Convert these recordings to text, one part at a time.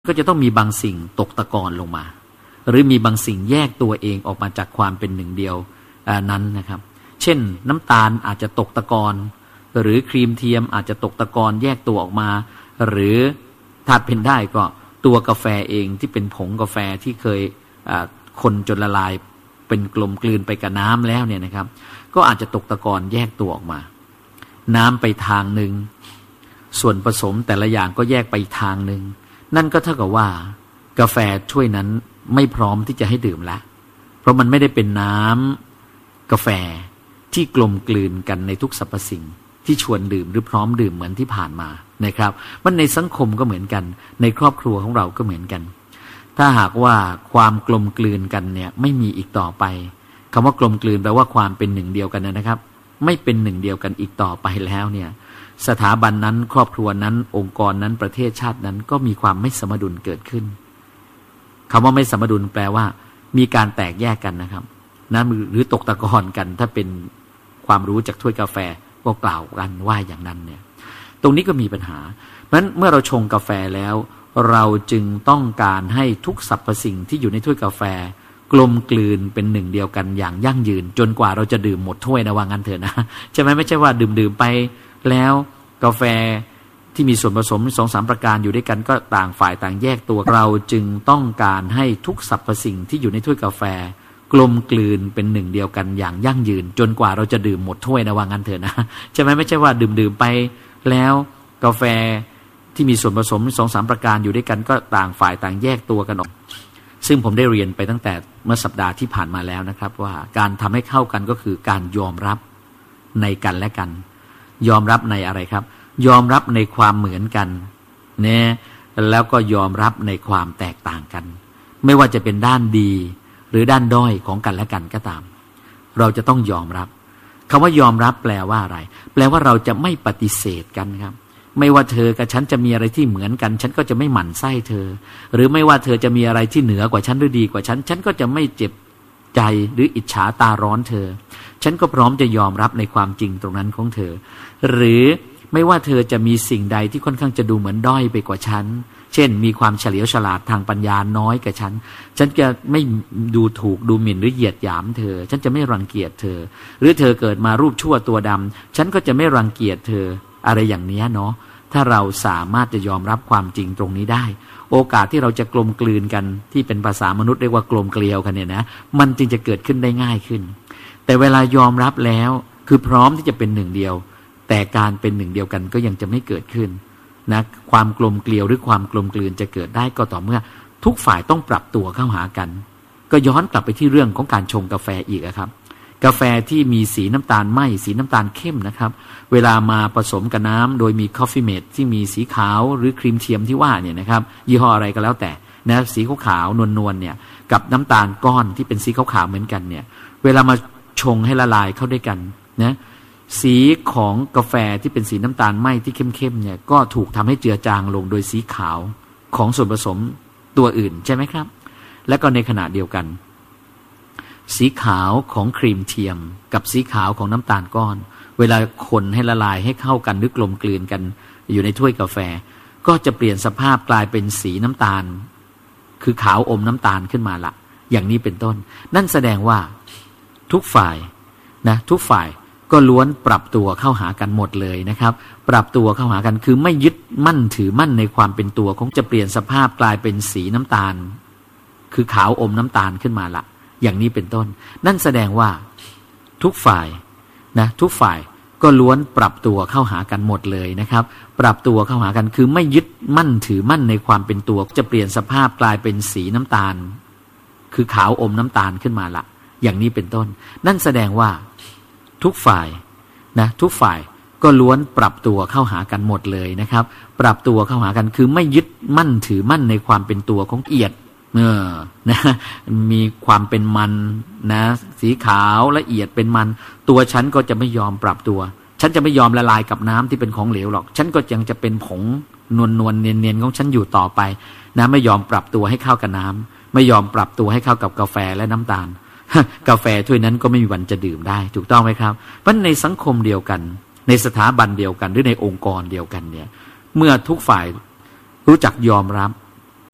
ก็จะต้องมีบางสิ่งตกตะกอนลงมาหรือมีบางสิ่งแยกตัวเองออกมาจากความเป็นหนึ่งเดียวนั้นนะครับเช่นน้ำตาลอาจจะตกตะกอนหรือครีมเทียมอาจจะตกตะกอนแยกตัวออกมาหรือถ้าเป็นได้ก็ตัวกาแฟเองที่เป็นผงกาแฟที่เคยคนจนละลายเป็นกลมกลืนไปกับน้ำแล้วเนี่ยนะครับก็อาจจะตกตะกอนแยกตัวออกมาน้ำไปทางหนึ่งส่วนผสมแต่ละอย่างก็แยกไปทางหนึ่งนั่นก็เท่ากับว่ากาแฟถ้วยนั้นไม่พร้อมที่จะให้ดื่มละเพราะมันไม่ได้เป็นน้ำกาแฟที่กลมกลืนกันในทุกสรรพสิ่งที่ชวนดื่มหรือพร้อมดื่มเหมือนที่ผ่านมานะครับมันในสังคมก็เหมือนกันในครอบครัวของเราก็เหมือนกันถ้าหากว่าความกลมกลืนกันเนี่ยไม่มีอีกต่อไปคำว่ากลมกลืนแปลว่าความเป็นหนึ่งเดียวกันนะครับไม่เป็นหนึ่งเดียวกันอีกต่อไปแล้วเนี่ยสถาบันนั้นครอบครัวนั้นองค์กรนั้นประเทศชาตินั้นก็มีความไม่สมดุลเกิดขึ้นคำว่าไม่สมดุลแปลว่ามีการแตกแยกกันนะครับนะหรือตกตะกอนกันถ้าเป็นความรู้จากถ้วยกาแฟก็กล่าวกันว่าอย่างนั้นเนี่ยตรงนี้ก็มีปัญหาเพราะฉะนั้นเมื่อเราชงกาแฟแล้วเราจึงต้องการให้ทุกสรรพสิ่งที่อยู่ในถ้วยกาแฟกลมกลืนเป็นหนึ่งเดียวกันอย่างยั่งยืนจนกว่าเราจะดื่มหมดถ้วยนะว่างั้นเถอะนะใช่ไหมไม่ใช่ว่าดื่มไปแล้วกาแฟที่มีส่วนผสม 2-3 ประการอยู่ด้วยกันก็ต่างฝ่ายต่างแยกตัวเราจึงต้องการให้ทุกสรรพสิ่งที่อยู่ในถ้วยกาแฟกลมกลืนเป็นหนึ่งเดียวกันอย่างยั่งยืนจนกว่าเราจะดื่มหมดถ้วยนะว่างั้นเถอะนะใช่ไหมไม่ใช่ว่าดื่มไปแล้วกาแฟที่มีส่วนผสม 2-3 ประการอยู่ด้วยกันก็ต่างฝ่ายต่างแยกตัวกันออกซึ่งผมได้เรียนไปตั้งแต่เมื่อสัปดาห์ที่ผ่านมาแล้วนะครับว่าการทำให้เข้ากันก็คือการยอมรับในกันและกันยอมรับในอะไรครับยอมรับในความเหมือนกันเนี่ยแล้วก็ยอมรับในความแตกต่างกันไม่ว่าจะเป็นด้านดีหรือด้านด้อยของกันและกันก็ตามเราจะต้องยอมรับคำว่ายอมรับแปลว่าอะไรแปลว่าเราจะไม่ปฏิเสธกันครับไม่ว่าเธอกับฉันจะมีอะไรที่เหมือนกันฉันก็จะไม่หมั่นไส้เธอหรือไม่ว่าเธอจะมีอะไรที่เหนือกว่าฉันหรือดีกว่าฉันฉันก็จะไม่เจ็บใจหรืออิจฉาตาร้อนเธอฉันก็พร้อมจะยอมรับในความจริงตรงนั้นของเธอหรือไม่ว่าเธอจะมีสิ่งใดที่ค่อนข้างจะดูเหมือนด้อยไปกว่าฉันเช่นมีความเฉลียวฉลาดทางปัญญาน้อยกว่าฉันฉันจะไม่ดูถูกดูหมิ่นหรือเหยียดหยามเธอฉันจะไม่รังเกียจเธอหรือเธอเกิดมารูปชั่วตัวดำฉันก็จะไม่รังเกียจเธออะไรอย่างนี้เนาะถ้าเราสามารถจะยอมรับความจริงตรงนี้ได้โอกาสที่เราจะกลมกลืนกันที่เป็นภาษามนุษย์เรียกว่ากลมเกลียวกันเนี่ยนะมันจึงจะเกิดขึ้นได้ง่ายขึ้นแต่เวลายอมรับแล้วคือพร้อมที่จะเป็นหนึ่งเดียวแต่การเป็นหนึ่งเดียวกันก็ยังจะไม่เกิดขึ้นนะความกลมเกลียวหรือความกลมกลืนจะเกิดได้ก็ต่อเมื่อทุกฝ่ายต้องปรับตัวเข้าหากันก็ย้อนกลับไปที่เรื่องของการชงกาแฟอีกครับกาแฟที่มีสีน้ำตาลไหม้สีน้ำตาลเข้มนะครับเวลามาผสมกับน้ำโดยมี Coffee Mate ที่มีสีขาวหรือครีมเทียมที่ว่าเนี่ยนะครับยี่ห้ออะไรก็แล้วแต่นะสีขาวๆนวลๆเนี่ยกับน้ำตาลก้อนที่เป็นสีขาวๆเหมือนกันเนี่ยเวลามาชงให้ละลายเข้าด้วยกันนะสีของกาแฟที่เป็นสีน้ำตาลไหม้ที่เข้มๆเนี่ยก็ถูกทำให้เจือจางลงโดยสีขาวของส่วนผสมตัวอื่นใช่ไหมครับและก็ในขณะเดียวกันสีขาวของครีมเทียมกับสีขาวของน้ำตาลก้อนเวลาคนให้ละลายให้เข้ากันหรือกลมกลืนกันอยู่ในถ้วยกาแฟก็จะเปลี่ยนสภาพกลายเป็นสีน้ำตาลคือขาวอมน้ำตาลขึ้นมาละอย่างนี้เป็นต้นนั่นแสดงว่าทุกฝ่ายนะทุกฝ่ายก็ล้วนปรับตัวเข้าหากันหมดเลยนะครับปรับตัวเข้าหากันคือไม่ยึดมั่นถือมั่นในความเป็นตัวของจะเปลี่ยนสภาพกลายเป็นสีน้ำตาลคือขาวอมน้ำตาลขึ้นมาละอย่างนี้เป็นต้นนั่นแสดงว่าทุกฝ่ายนะทุกฝ่ายก็ล้วนปรับตัวเข้าหากันหมดเลยนะครับปรับตัวเข้าหากันคือไม่ยึดมั่นถือมั่นในความเป็นตัวจะเปลี่ยนสภาพกลายเป็นสีน้ำตาลคือขาวอมน้ำตาลขึ้นมาละอย่างนี้เป็นต้นนั่นแสดงว่าทุกฝ่ายนะทุกฝ่ายก็ล้วนปรับตัวเข้าหากันหมดเลยนะครับปรับตัวเข้าหากันคือไม่ยึดมั่นถือมั่นในความเป็นตัวของเอียดนะมีความเป็นมันนะสีขาวละเอียดเป็นมันตัวฉันก็จะไม่ยอมปรับตัวฉันจะไม่ยอมละลายกับน้ำที่เป็นของเหลวหรอกฉันก็ยังจะเป็นผงนวลเนียนๆของฉันอยู่ต่อไปนะไม่ยอมปรับตัวให้เข้ากับน้ำไม่ยอมปรับตัวให้เข้ากับกาแฟและน้ำตาลกาแฟถ้วยนั้นก็ไม่มีวันจะดื่มได้ถูกต้องไหมครับเพราะในสังคมเดียวกันในสถาบันเดียวกันหรือในองค์กรเดียวกันเนี่ยเมื่อทุกฝ่ายรู้จักยอมรับ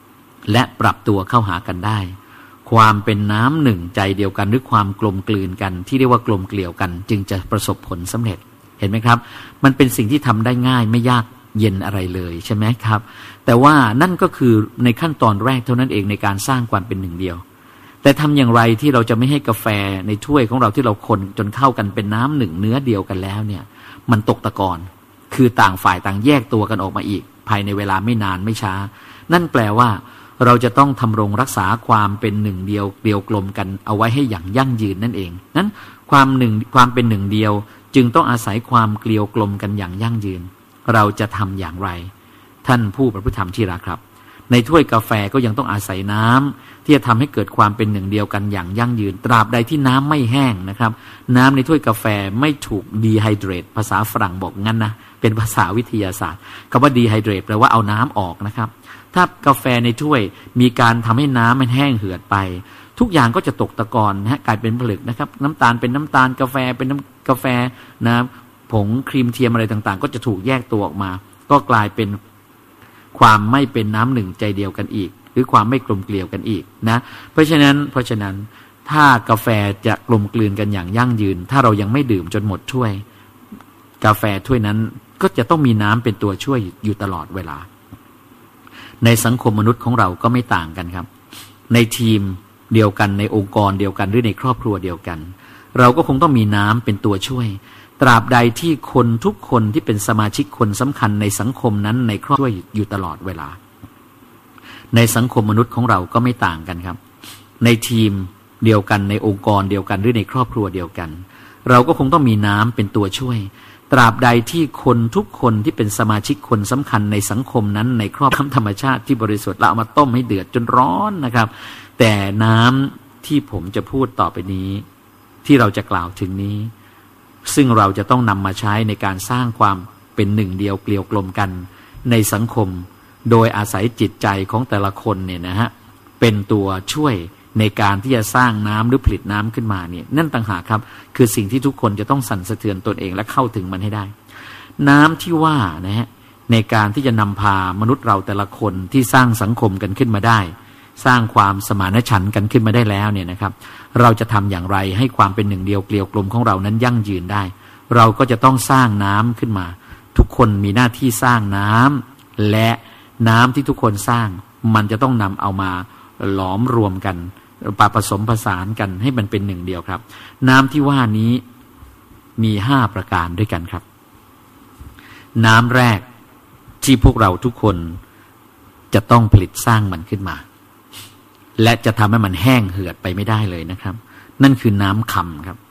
และปรับตัวเข้าหากันได้ความเป็นน้ำหนึ่งใจเดียวกันหรือความกลมกลืนกันที่เรียกว่ากลมเกลี่ยวกันจึงจะประสบผลสำเร็จเห็นไหมครับมันเป็นสิ่งที่ทำได้ง่ายไม่ยากเย็นอะไรเลยใช่ไหมครับแต่ว่านั่นก็คือในขั้นตอนแรกเท่านั้นเองในการสร้างความเป็นหนึ่งเดียวแต่ทำอย่างไรที่เราจะไม่ให้กาแฟในถ้วยของเราที่เราคนจนเข้ากันเป็นน้ำหนึ่งเนื้อเดียวกันแล้วเนี่ยมันตกตะกอนคือต่างฝ่ายต่างแยกตัวกันออกมาอีกภายในเวลาไม่นานไม่ช้านั่นแปลว่าเราจะต้องทำรงรักษาความเป็นหนึ่งเดียวเกลียวกลมกันเอาไว้ให้อย่างยั่งยืนนั่นเองนั้นความเป็นหนึ่งเดียวจึงต้องอาศัยความเกลียวกลมกันอย่างยั่งยืนเราจะทำอย่างไรท่านผู้ประพฤติธรรมที่รักครับในถ้วยกาแฟก็ยังต้องอาศัยน้ำที่จะทำให้เกิดความเป็นหนึ่งเดียวกันอย่างยั่งยืนตราบใดที่น้ำไม่แห้งนะครับน้ำในถ้วยกาแฟไม่ถูกดีไฮเดรตภาษาฝรั่งบอกงั้นนะเป็นภาษาวิทยาศาสตร์คำว่าดีไฮเดรตแปลว่าเอาน้ำออกนะครับถ้ากาแฟในถ้วยมีการทำให้น้ำมันแห้งเหือดไปทุกอย่างก็จะตกตะกอนนะกลายเป็นผลึกนะครับน้ำตาลเป็นน้ำตาลกาแฟเป็นน้ำกาแฟนะผงครีมเทียมอะไรต่างๆก็จะถูกแยกตัวออกมาก็กลายเป็นความไม่เป็นน้ำหนึ่งใจเดียวกันอีกหรือความไม่กลมเกลียวกันอีกนะเพราะฉะนั้นถ้ากาแฟจะกลมกลืนกันอย่างยั่งยืนถ้าเรายังไม่ดื่มจนหมดถ้วยกาแฟถ้วยนั้นก็จะต้องมีน้ำเป็นตัวช่วยอยู่ตลอดเวลาในสังคมมนุษย์ของเราก็ไม่ต่างกันครับในทีมเดียวกันในองค์กรเดียวกันหรือในครอบครัวเดียวกันเราก็คงต้องมีน้ำเป็นตัวช่วยตราบใดที่คนทุกคนที่เป็นสมาชิกคนสำคัญในสังคมนั้นในครอบครัวอยู่ตลอดเวลาในสังคมมนุษย์ของเราก็ไม่ต่างกันครับในทีมเดียวกันในองค์กรเดียวกันหรือในครอบครัวเดียวกันเราก็คงต้องมีน้ำเป็นตัวช่วยตราบใดที่คนทุกคนที่เป็นสมาชิกคนสำคัญในสังคมนั้นในครอบครัวธรรมชาติที่บริสุทธิ์เราเอามาต้มให้เดือดจนร้อนนะครับแต่น้ำที่ผมจะพูดต่อไปนี้ที่เราจะกล่าวถึงนี้ซึ่งเราจะต้องนำมาใช้ในการสร้างความเป็นหนึ่งเดียวเกลียวกลมกันในสังคมโดยอาศัยจิตใจของแต่ละคนเนี่ยนะฮะเป็นตัวช่วยในการที่จะสร้างน้ำหรือผลิตน้ำขึ้นมาเนี่ยนั่นต่างหากครับคือสิ่งที่ทุกคนจะต้องสั่นสะเทือนตนเองและเข้าถึงมันให้ได้น้ำที่ว่านะฮะในการที่จะนำพามนุษย์เราแต่ละคนที่สร้างสังคมกันขึ้นมาได้สร้างความสมานฉันท์กันขึ้นมาได้แล้วเนี่ยนะครับเราจะทำอย่างไรให้ความเป็นหนึ่งเดียวเกลียวกลมของเรานั้นยั่งยืนได้เราก็จะต้องสร้างน้ำขึ้นมาทุกคนมีหน้าที่สร้างน้ำและน้ำที่ทุกคนสร้างมันจะต้องนำเอามาหลอมรวมกันผสมผสานกันให้มันเป็นหนึ่งเดียวครับน้ำที่ว่านี้มี5ประการด้วยกันครับน้ำแรกที่พวกเราทุกคนจะต้องผลิตสร้างมันขึ้นมาและจะทำให้มันแห้งเหือดไปไม่ได้เลยนะครับนั่นคือน้ำคำครับ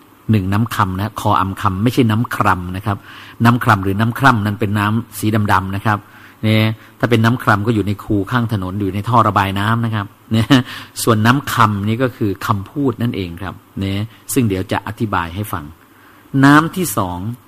1น้ำคำนะคออำคำไม่ใช่น้ำคร่ำนะครับน้ำคร่ำหรือน้ำคร่ำนั้นเป็นน้ำสีดำๆนะครับเนี่ยถ้าเป็นน้ำคร่ำก็อยู่ในคูข้างถนนอยู่ในท่อระบายน้ำนะครับเนี่ยส่วนน้ำคำนี่ก็คือคำพูดนั่นเองครับเนี่ยซึ่งเดี๋ยวจะอธิบายให้ฟังน้ำที่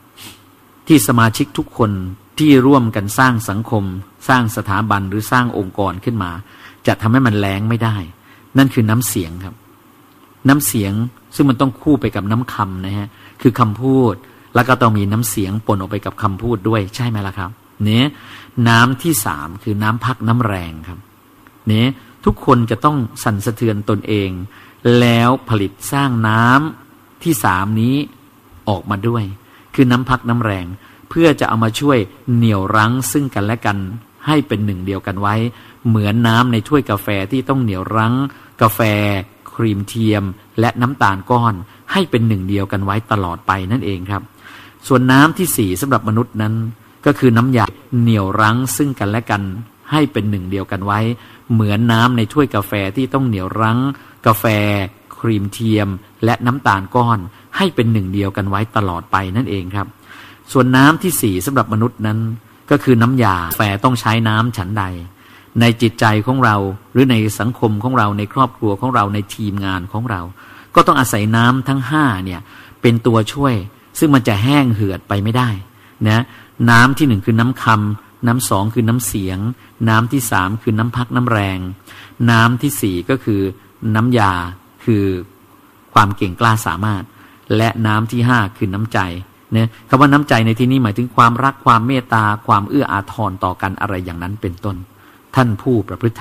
2ที่สมาชิกทุกคนที่ร่วมกันสร้างสังคมสร้างสถาบันหรือสร้างองค์กรขึ้นมาจะทำให้มันแล้งไม่ได้นั่นคือน้ำเสียงครับน้ำเสียงซึ่งมันต้องคู่ไปกับน้ำคำนะฮะคือคำพูดแล้วก็ต้องมีน้ำเสียงปนออกไปกับคำพูดด้วยใช่ไหมล่ะครับเนี่ยน้ำที่3คือน้ำพักน้ำแรงครับเนี่ยทุกคนจะต้องสั่นสะเทือนตนเองแล้วผลิตสร้างน้ำที่3นี้ออกมาด้วยคือน้ำพักน้ำแรงเพื่อจะเอามาช่วยเหนี่ยวรั้งซึ่งกันและกันให้เป็นหนึ่งเดียวกันไว้เหมือนน้ำในถ้วยกาแฟที่ต้องเหนี่ยวรั้งกาแฟครีมเทียมและน้ำตาลก้อนให้เป็นหนึ่งเดียวกันไว้ตลอดไปนั่นเองครับส่วนน้ำที่4สำหรับมนุษย์นั้นก็คือน้ำยาเหนี่ยวรั้งซึ่งกันและกันให้เป็นหนึ่งเดียวกันไว้เหมือนน้ำในถ้วยกาแฟที่ต้องเหนี่ยวรั้งกาแฟครีมเทียมและน้ำตาลก้อนให้เป็นหนึ่งเดียวกันไว้ตลอดไปนั่นเองครับส่วนน้ำที่4สำหรับมนุษย์นั้นก็คือน้ำยาแฝต้องใช้น้ำฉันใดในจิตใจของเราหรือในสังคมของเราในครอบครัวของเราในทีมงานของเราก็ต้องอาศัยน้ำทั้ง5เนี่ยเป็นตัวช่วยซึ่งมันจะแห้งเหือดไปไม่ได้นะน้ำที่1คือน้ำคำน้ำ2คือน้ำเสียงน้ำที่3คือน้ำพักน้ำแรงน้ำที่4ก็คือน้ำยาคือความเก่งกล้าสามารถและน้ำที่5คือน้ำใจเนี่ยคำว่าน้ำใจในที่นี้หมายถึงความรักความเมตตาความเอื้ออาทรต่อกันอะไรอย่างนั้นเป็นต้นท่านผู้ประพฤติ